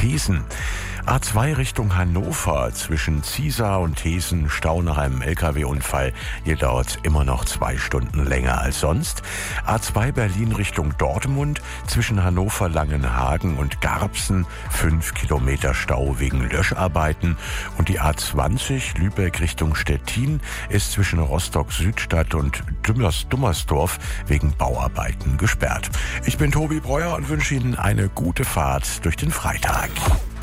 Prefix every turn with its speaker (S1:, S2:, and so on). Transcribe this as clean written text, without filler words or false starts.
S1: Thesen. A2 Richtung Hannover zwischen Ziesar und Thesen, Stau nach einem LKW-Unfall. Hier dauert es immer noch 2 Stunden länger als sonst. A2 Berlin Richtung Dortmund zwischen Hannover, Langenhagen und Garbsen 5 Kilometer Stau wegen Löscharbeiten. Und die A20 Lübeck Richtung Stettin ist zwischen Rostock-Südstadt und Dummersdorf wegen Bauarbeiten gesperrt. Ich bin Tobi Breuer und wünsche Ihnen eine gute Fahrt durch den Freitag.